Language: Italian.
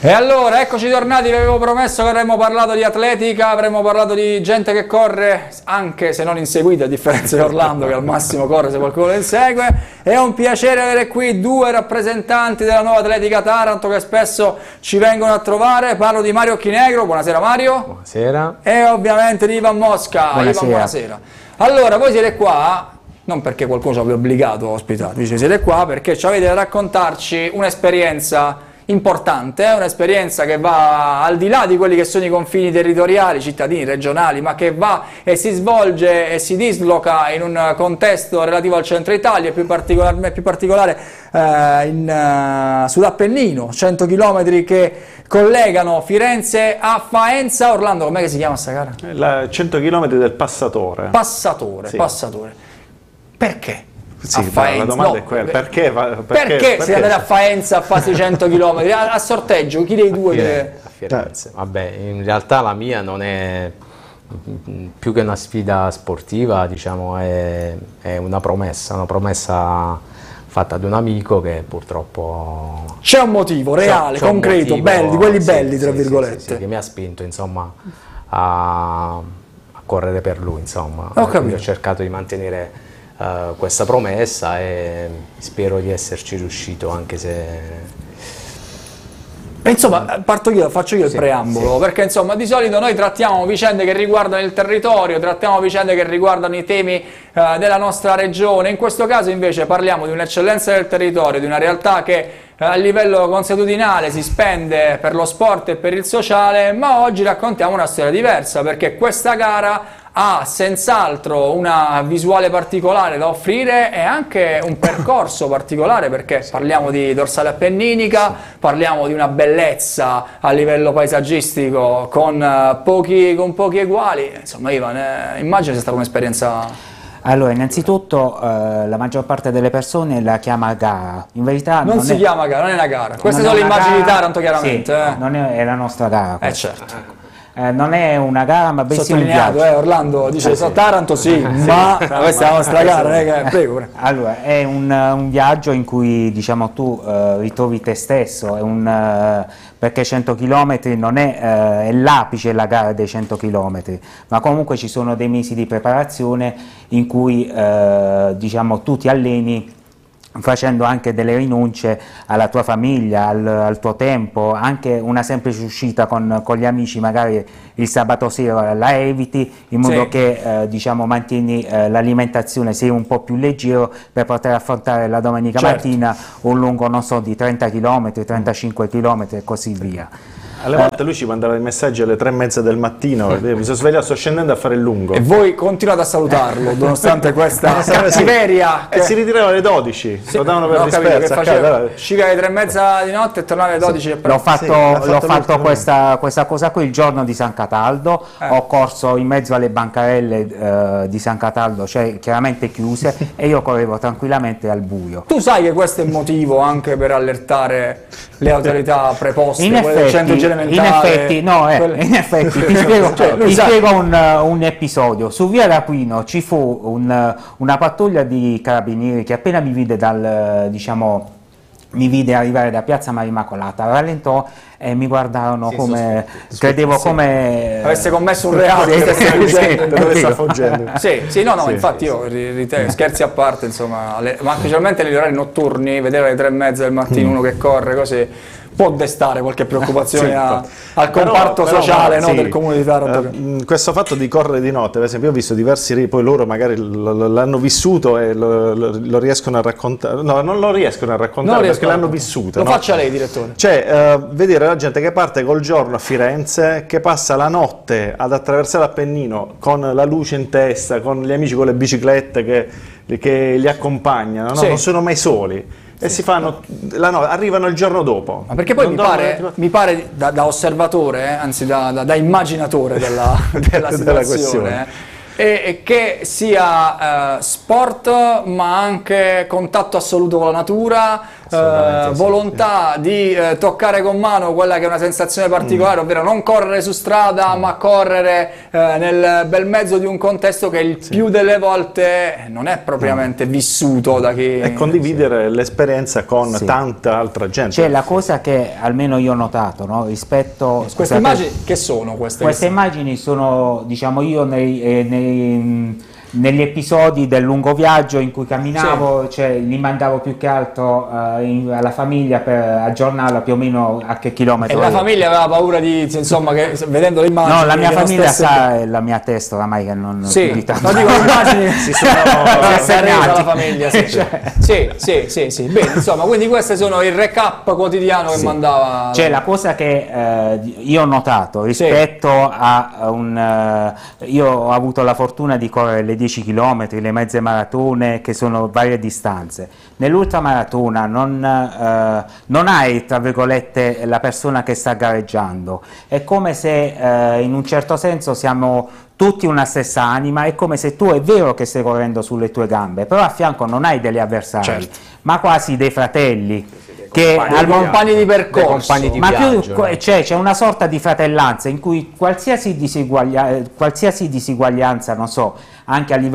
E allora, eccoci tornati, vi avevo promesso che avremmo parlato di atletica, avremmo parlato di gente che corre, anche se non inseguita, a differenza di Orlando che al massimo corre se qualcuno lo insegue. È un piacere avere qui due rappresentanti della Nuova Atletica Taranto che spesso ci vengono a trovare. Parlo di Mario Ochinegro, buonasera Mario. Buonasera. E ovviamente di Ivan Mosca. Buonasera. Ivan, buonasera. Allora, voi siete qua, non perché qualcuno ci abbia obbligato a ospitarvi, siete qua perché ci avete da raccontarci un'esperienza importante, un'esperienza che va al di là di quelli che sono i confini territoriali, cittadini, regionali, ma che va e si svolge e si disloca in un contesto relativo al centro Italia e più particolare sull'Appennino, 100 km che collegano Firenze a Faenza. Orlando, com'è che si chiama sta gara? 100 km del Passatore. Passatore, sì. Passatore. Perché? Sì, a Faenza? la domanda è quella. Perché se andate a Faenza a farsi 100 km? A sorteggio, chi dei due deve... A Firenze. Vabbè, in realtà la mia non è più che una sfida sportiva, diciamo, è una promessa fatta ad un amico che purtroppo... C'è un motivo reale, c'è un concreto, motivo, belli, quelli sì, belli, tra sì, virgolette. sì, che mi ha spinto, insomma, a correre per lui, insomma. Ho capito. Ho cercato di mantenere questa promessa e spero di esserci riuscito, anche se... Insomma, parto io, faccio io il preambolo, perché insomma di solito noi trattiamo vicende che riguardano il territorio, trattiamo vicende che riguardano i temi della nostra regione. In questo caso invece parliamo di un'eccellenza del territorio, di una realtà che a livello consuetudinale si spende per lo sport e per il sociale, ma oggi raccontiamo una storia diversa, perché questa gara ha senz'altro una visuale particolare da offrire e anche un percorso particolare, perché parliamo di dorsale appenninica, parliamo di una bellezza a livello paesaggistico con pochi eguali. Insomma, Ivan, immagino sia stata un'esperienza... Allora, innanzitutto la maggior parte delle persone la chiama gara, in verità non si chiama gara, non è una gara. Queste sono le immagini di Taranto, chiaramente. Sì, non è la nostra gara. Certo. Non è una gara, ma bensì un viaggio. Orlando dice Taranto sì, ma questa è la nostra gara, non è che... Prego. Allora, è un viaggio in cui, diciamo, tu ritrovi te stesso, perché 100 km non è l'apice la gara dei 100 km, ma comunque ci sono dei mesi di preparazione in cui diciamo, tu ti alleni facendo anche delle rinunce alla tua famiglia, al tuo tempo, anche una semplice uscita con gli amici, magari il sabato sera la eviti, in modo che diciamo, mantieni l'alimentazione, sei un po' più leggero per poter affrontare la domenica mattina un lungo, non so, di 30 km, 35 km e così via. Alle volte lui ci mandava i messaggi alle 3:30 del mattino, mi sono svegliato, sto scendendo a fare il lungo. E voi continuate a salutarlo, nonostante questa cattiveria. E si ritirava alle 12, lo davano per disperso. Usciva alle 3:30 di notte e tornava alle 12 e L'ho fatto questa cosa qui il giorno di San Cataldo, ho corso in mezzo alle bancarelle di San Cataldo, cioè chiaramente chiuse, e io correvo tranquillamente al buio. Tu sai che questo è il motivo anche per allertare le autorità preposte, quelle del centro elementare. In effetti ti spiego un episodio. Su via Rapuino ci fu una pattuglia di carabinieri che appena mi vide mi vide arrivare da piazza Marimmacolata, rallentò e mi guardarono come credevo come avesse commesso un reato, infatti io ritengo, scherzi a parte, insomma, ma specialmente negli orari notturni, vedere alle 3:30 del mattino uno che corre così può destare qualche preoccupazione al comparto sociale del comune di Taranto. Questo fatto di correre di notte, per esempio, io ho visto diversi, poi loro magari l'hanno vissuto e lo riescono a raccontare, no, non lo riescono a raccontare perché l'hanno vissuto. Lo faccia lei, direttore. Cioè, vedere la gente che parte col giorno a Firenze, che passa la notte ad attraversare l'Appennino con la luce in testa, con gli amici con le biciclette che li accompagnano, non sono mai soli. E si fanno arrivano il giorno dopo. Ma perché poi mi pare da osservatore, anzi da immaginatore della situazione, che sia sport ma anche contatto assoluto con la natura, Assolutamente sì, volontà di toccare con mano quella che è una sensazione particolare, ovvero non correre su strada, ma correre nel bel mezzo di un contesto che il più delle volte non è propriamente vissuto da chi... E condividere l'esperienza con tanta altra gente. C'è la cosa che almeno io ho notato, no? Rispetto... Queste immagini, che sono queste? Queste immagini sono, diciamo, io negli episodi del lungo viaggio in cui camminavo, cioè, li mandavo più che altro alla famiglia per aggiornarla più o meno a che chilometro. E la famiglia aveva paura di, insomma, che vedendo le immagini... No, la mia che non famiglia stesse- sa la mia testa oramai che non Sì, più di tanto. ma dico, le immagini Si sono si è resa la segnati. famiglia, sì. Bene, insomma, quindi questi sono il recap quotidiano che mandava... Cioè, la cosa che io ho notato rispetto a io ho avuto la fortuna di correre le 10 km, le mezze maratone, che sono varie distanze. Nell'ultramaratona non hai, tra virgolette, la persona che sta gareggiando. È come se in un certo senso siamo tutti una stessa anima, è come se tu, è vero che stai correndo sulle tue gambe, però a fianco non hai degli avversari, ma quasi dei fratelli. Che compagni di percorso. compagni di ma viaggio, più, no? c'è una sorta di fratellanza in cui qualsiasi disuguaglianza, non so, anche a livello